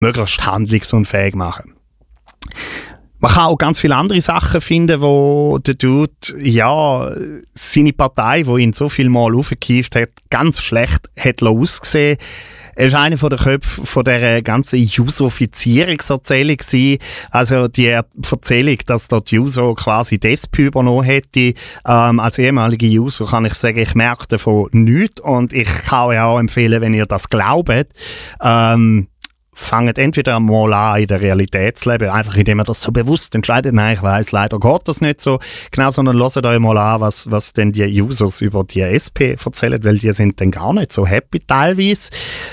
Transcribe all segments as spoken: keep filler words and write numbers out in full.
möglichst handlungsunfähig machen. Man kann auch ganz viele andere Sachen finden, wo der Dude, ja, seine Partei, die ihn so viel Mal aufgekieft hat, ganz schlecht hat ausgesehen. Er war einer der Köpfe von dieser ganzen Juso-Fizierungserzählung. Also die Erzählung, dass dort Juso quasi die S P übernommen hätte. Ähm, als ehemalige Juso kann ich sagen, ich merke davon nichts. Und ich kann euch auch empfehlen, wenn ihr das glaubt, ähm, fangt entweder mal an, in der Realität zu leben, einfach indem man das so bewusst entscheidet. Nein, ich weiss, leider geht das nicht so genau, sondern hört euch mal an, was, was denn die Users über die S P erzählen, weil die sind dann gar nicht so happy teilweise.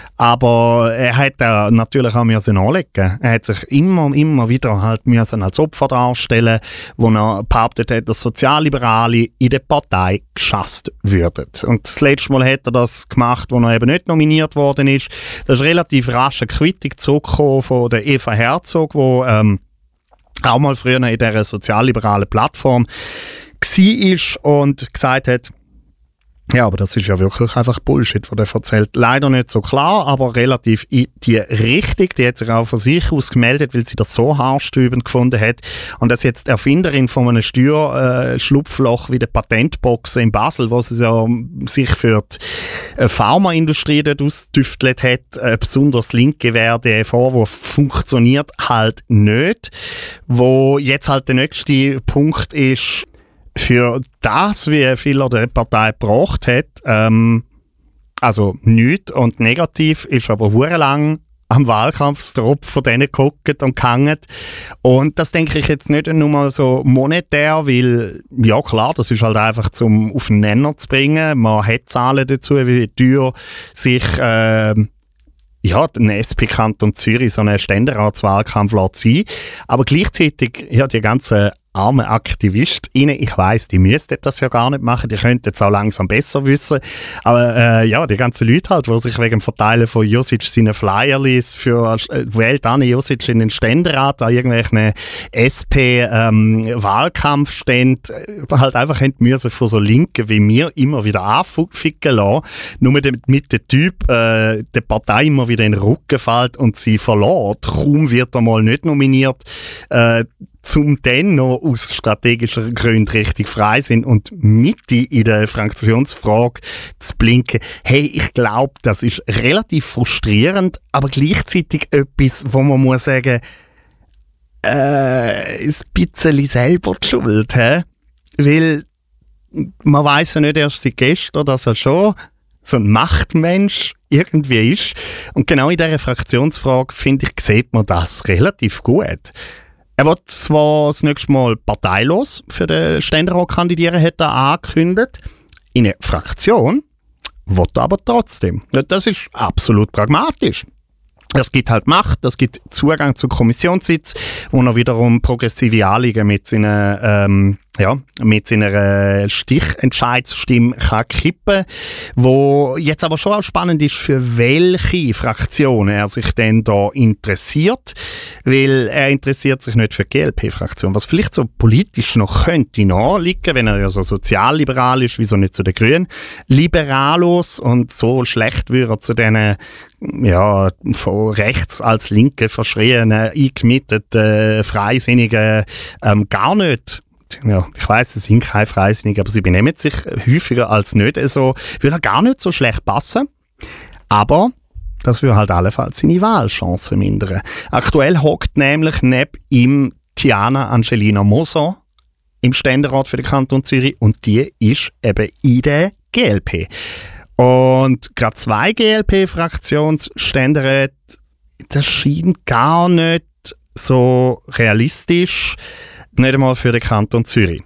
Aber er hat da natürlich auch müssen anlegen. Er hat sich immer, immer wieder halt müssen als Opfer darstellen, wo er behauptet hat, dass Sozialliberale in der Partei geschasst würden. Und das letzte Mal hat er das gemacht, wo er eben nicht nominiert worden ist. Da ist relativ rasch eine Kritik zurückgekommen von der Eva Herzog, die ähm, auch mal früher in dieser sozialliberalen Plattform war und gesagt hat, ja, aber das ist ja wirklich einfach Bullshit, was er erzählt. Leider nicht so klar, aber relativ in die Richtung. Die hat sich auch von sich aus gemeldet, weil sie das so haarsträubend gefunden hat. Und dass jetzt die Erfinderin von einem Steuerschlupfloch wie der Patentbox in Basel, wo sie ja sich für die Pharmaindustrie dort ausgetüftelt hat, äh, besonders Linke wäre, der Vorwurf funktioniert halt nicht. Wo jetzt halt der nächste Punkt ist, für das, wie viel er der Partei gebracht hat, ähm, also nichts und negativ, ist aber hure lang am Wahlkampfstrop von denen geguckt und gehangen. Und das denke ich jetzt nicht nur mal so monetär, weil, ja klar, das ist halt einfach zum auf den Nenner zu bringen. Man hat Zahlen dazu, wie teuer sich äh, ja, den S P-Kanton Zürich so einen Ständeratswahlkampf lässt sein. Aber gleichzeitig, ja, die ganzen arme AktivistInnen, ich weiss, die müssten das ja gar nicht machen, die könnten es auch langsam besser wissen, aber äh, ja, die ganzen Leute halt, die sich wegen dem Verteilen von Josic seinen Flyerlis für äh, wählt an Josic in den Ständerat an irgendwelchen S P-Wahlkampfständen ähm, halt einfach hätten müssen von so Linken wie mir immer wieder anficken lassen, nur mit dem, mit dem Typ äh, der Partei immer wieder in den Rücken fällt und sie verlässt. Kaum wird er mal nicht nominiert, äh, zum dann noch aus strategischen Gründen richtig frei sind und Mitte in der Fraktionsfrage zu blinken. Hey, ich glaube, das ist relativ frustrierend, aber gleichzeitig etwas, wo man muss sagen, äh, ein bisschen selber die Schuld, he? Weil man weiss ja nicht erst seit gestern, dass er schon so ein Machtmensch irgendwie ist. Und genau in dieser Fraktionsfrage, finde ich, sieht man das relativ gut. Er wird zwar das nächste Mal parteilos für den Ständerat kandidieren, hat er angekündigt. In einer Fraktion wird er aber trotzdem. Das ist absolut pragmatisch. Es gibt halt Macht, es gibt Zugang zu Kommissionssitz, wo er wiederum progressive Anliegen mit seinen, ähm, ja, mit seiner Stichentscheidsstimme kann kippen, wo jetzt aber schon auch spannend ist, für welche Fraktion er sich denn da interessiert, weil er interessiert sich nicht für die G L P-Fraktion, was vielleicht so politisch noch könnte nachliegen, wenn er ja so sozialliberal ist, wieso nicht zu den Grünen, liberalos und so schlecht würde er zu denen ja, von rechts als Linke verschrienen, eingemieteten, Freisinnigen ähm, gar nicht. Ja, ich weiss, sie sind keine Freisinnigen, aber sie benehmen sich häufiger als nicht so, würde gar nicht so schlecht passen. Aber das würde halt allenfalls seine Wahlchancen mindern. Aktuell hockt nämlich neben ihm Tiana Angelina Moser im Ständerat für den Kanton Zürich und die ist eben in der G L P. Und gerade zwei G L P-Fraktionsständeräte, das scheint gar nicht so realistisch, nicht einmal für den Kanton Zürich.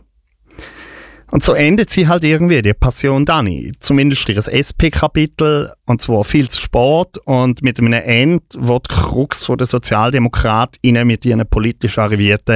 Und so endet sie halt irgendwie, die Passion Dani. Zumindest ihr S P-Kapitel, und zwar viel zu spät und mit einem Ende, wo die Krux von den SozialdemokratInnen mit ihren politisch arrivierten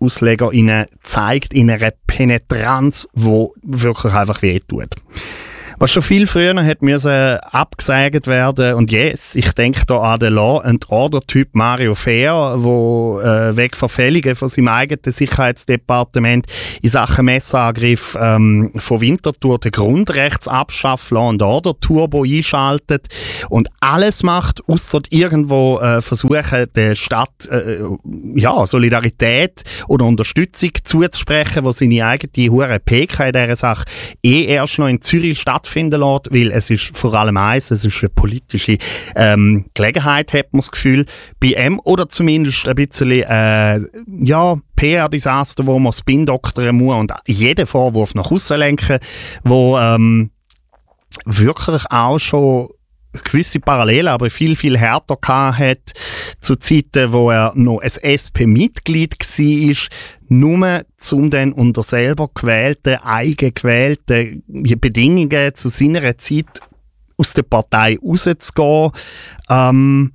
RechtsauslegerInnen zeigt in einer Penetranz, die wirklich einfach wehtut. Was schon viel früher hat müssen abgesägt werden, und yes, ich denke da an den Law and Order Typ Mario Fehr, wo äh, wegen Verfehlungen von seinem eigenen Sicherheitsdepartement in Sachen Messerangriff ähm, von Winterthur den Grundrechtsabschaff Law and Order Turbo einschaltet und alles macht, ausser irgendwo äh, versuchen, der Stadt äh, ja, Solidarität oder Unterstützung zuzusprechen, wo seine eigene hure P K in dieser Sache eh erst noch in Zürich stattfinden lässt, weil es ist vor allem eins, es ist eine politische ähm, Gelegenheit, hat man das Gefühl, bei ihm, oder zumindest ein bisschen äh, ja, P R-Desaster, wo man Spin-Doktoren muss und jeden Vorwurf nach aussen lenken, wo ähm, wirklich auch schon gewisse Parallelen, aber viel, viel härter hat zu Zeiten, wo er noch ein S P-Mitglied war, nur um dann unter selber gewählten, eigen gewählten Bedingungen zu seiner Zeit aus der Partei rauszugehen. Ähm,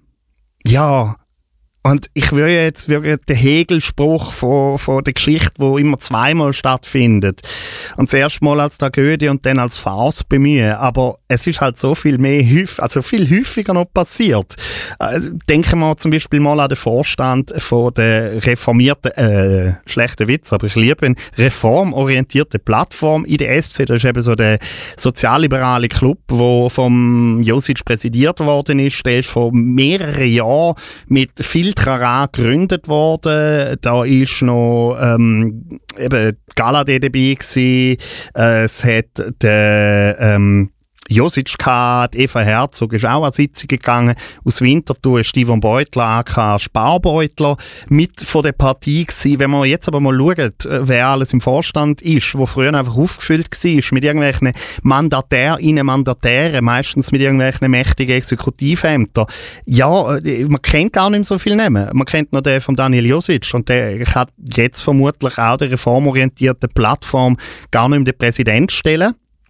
ja, und ich würde jetzt wirklich den Hegel-Spruch von, von der Geschichte, der immer zweimal stattfindet, und das erste Mal als Tragödie und dann als Farce bemühen. Aber es ist halt so viel mehr, häufig, also viel häufiger noch passiert. Also denken wir zum Beispiel mal an den Vorstand von der reformierten, äh, schlechter Witz, aber ich liebe ihn, reformorientierten Plattform in der S P. Das ist eben so der sozialliberale Club, der vom Josic präsidiert worden ist. Der ist vor mehreren Jahren mit viel Trara gegründet worden. Da ist noch ähm, eben Galadé dabei gewesen. Äh, es hat der ähm, Josic gehabt, Eva Herzog ist auch an Sitzungen gegangen. Aus Winterthur ist Yvonne Beutler, aka Sparbeutler, mit von der Partie gewesen. Wenn man jetzt aber mal schaut, wer alles im Vorstand ist, wo früher einfach aufgefüllt war, mit irgendwelchen Mandatärinnen, Mandatären, meistens mit irgendwelchen mächtigen Exekutivämtern. Ja, man kennt gar nicht mehr so viel Namen. Man kennt nur den von Daniel Josic und der kann jetzt vermutlich auch der reformorientierten Plattform gar nicht mehr den Präsident stellen,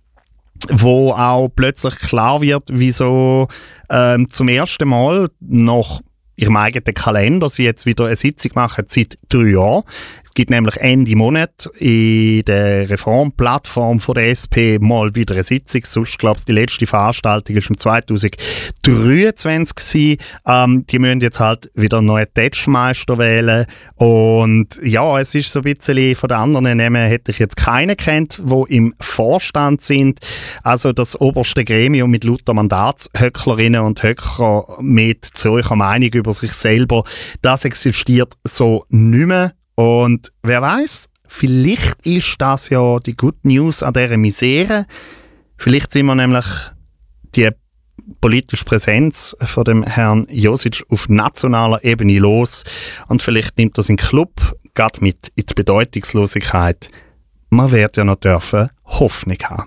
wo auch plötzlich klar wird, wieso ähm, zum ersten Mal nach ihrem eigenen Kalender sie jetzt wieder eine Sitzung machen seit drei Jahren. Es gibt nämlich Ende Monat in der Reformplattform von der S P mal wieder eine Sitzung. Sonst, glaube ich, die letzte Veranstaltung war im zweitausenddreiundzwanzig gewesen. Ähm, die müssen jetzt halt wieder einen neuen Touchmeister wählen. Und ja, es ist so ein bisschen, von den anderen Namen hätte ich jetzt keinen kennt, die im Vorstand sind. Also das oberste Gremium mit lauter Mandatshöcklerinnen und Höckler mit solcher Meinung über sich selber, das existiert so nicht mehr. Und wer weiß, vielleicht ist das ja die Good News an dieser Misere. Vielleicht sind wir nämlich die politische Präsenz von dem Herrn Josic auf nationaler Ebene los und vielleicht nimmt das in den Club gerade mit in die Bedeutungslosigkeit. Man wird ja noch dürfen Hoffnung haben.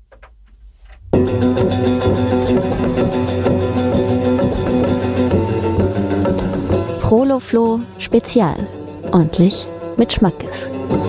Proloflo Spezial. Ordentlich mit Schmackes.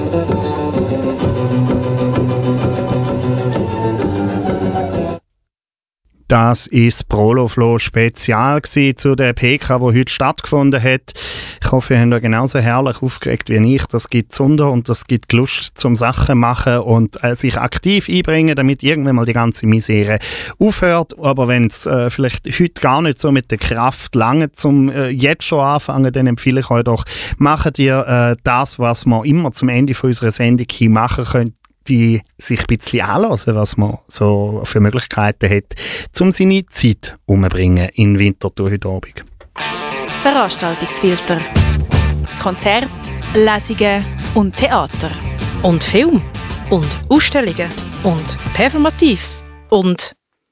Das ist Proloflo Spezial zu der P K, die heute stattgefunden hat. Ich hoffe, ihr habt euch genauso herrlich aufgeregt wie ich. Das gibt Zunder und das gibt Lust zum Sachen machen und äh, sich aktiv einbringen, damit irgendwann mal die ganze Misere aufhört. Aber wenn es äh, vielleicht heute gar nicht so mit der Kraft lange zum äh, jetzt schon anfangen, dann empfehle ich euch doch, macht ihr äh, das, was wir immer zum Ende von unserer Sendung hin machen können, die sich ein bisschen anlassen, was man so für Möglichkeiten hat, um seine Zeit umzubringen in Winterthur heute Abend. Veranstaltungsfilter. Konzert, Lesungen und Theater. Und Film. Und Ausstellungen. Und Performatives. Und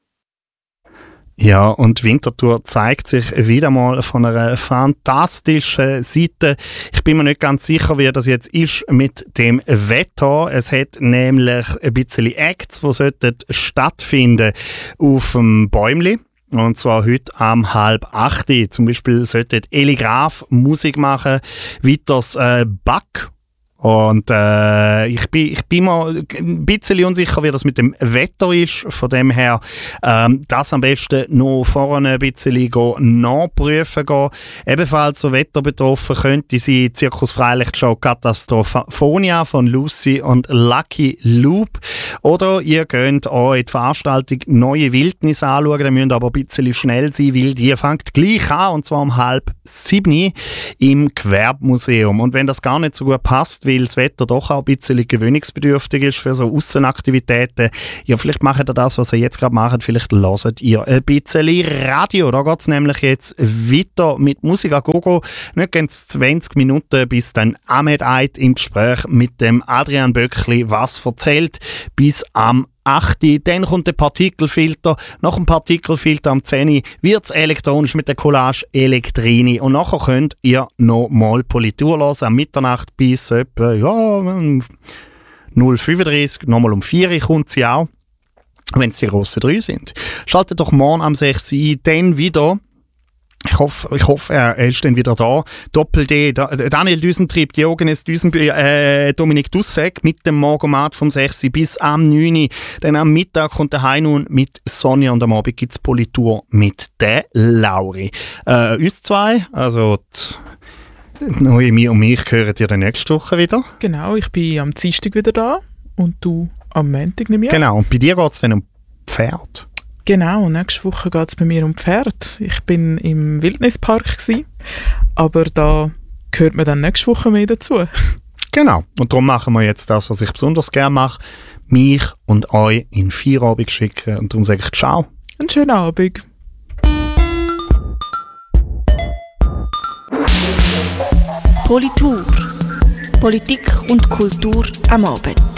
ja, und Winterthur zeigt sich wieder mal von einer fantastischen Seite. Ich bin mir nicht ganz sicher, wie das jetzt ist mit dem Wetter. Es hat nämlich ein bisschen Acts, die stattfinden auf dem Bäumli. Und zwar heute am halb acht. Zum Beispiel sollte Eli Graf Musik machen, weiters äh, Back Und äh, ich, bin, ich bin mir ein bisschen unsicher, wie das mit dem Wetter ist. Von dem her, ähm, das am besten noch vorne ein bisschen nachprüfen gehen. Ebenfalls so wetterbetroffen könnte sie Zirkus Freilichtschau Katastrophonia von Lucy und Lucky Loop. Oder ihr könnt auch in die Veranstaltung Neue Wildnis anschauen. Da müsst ihr aber ein bisschen schnell sein, weil die fängt gleich an, und zwar um halb sieben im Gewerbemuseum. Und wenn das gar nicht so gut passt, weil das Wetter doch auch ein bisschen gewöhnungsbedürftig ist für so Aussenaktivitäten, ja, vielleicht macht ihr das, was ihr jetzt gerade macht, vielleicht hört ihr ein bisschen Radio. Da geht es nämlich jetzt weiter mit Musik a Gogo. Nicht ganz zwanzig Minuten, bis dann Ahmed Eid im Gespräch mit dem Adrian Böckli was erzählt, bis am acht. Dann kommt der Partikelfilter. Nach dem Partikelfilter am zehn wird es elektronisch mit der Collage Elektrini. Und nachher könnt ihr noch mal Politur hören, am Mitternacht bis etwa ja, null Uhr fünfunddreißig. Nochmal um vier Uhr kommt sie auch, wenn es die grossen drei sind. Schaltet doch morgen am sechs ein, dann wieder. Ich hoffe, ich hoffe, er ist dann wieder da. Doppel-D, Daniel Düsentrieb, Diogenes Düsentrieb, äh, Dominik Dussek mit dem Morgomat vom sechs bis am neun. Dann am Mittag kommt der Heinun mit Sonja und am Abend gibt es Politur mit der Lauri. Äh, uns zwei, also die Noemi und mich, hören ihr dann nächste Woche wieder. Genau, ich bin am Dienstag wieder da und du am Montag nicht mehr. Genau, und bei dir geht es dann um Pferd. Genau, nächste Woche geht es bei mir um Pferd. Ich bin im Wildnispark gsi, aber da gehört mir dann nächste Woche mehr dazu. Genau, und darum machen wir jetzt das, was ich besonders gerne mache, mich und euch in Feierabend schicken, und darum sage ich Ciao. Einen schönen Abend. Politur. Politik und Kultur am Abend.